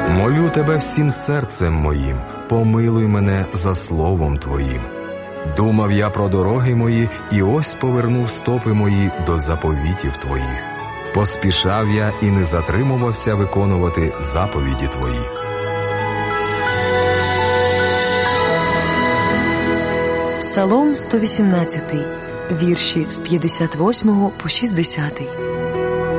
Молю тебе всім серцем моїм, помилуй мене за словом твоїм. Думав я про дороги мої, і ось повернув стопи мої до заповітів твоїх. Поспішав я і не затримувався виконувати заповіді твої. Псалом 118, вірші з 58 по 60.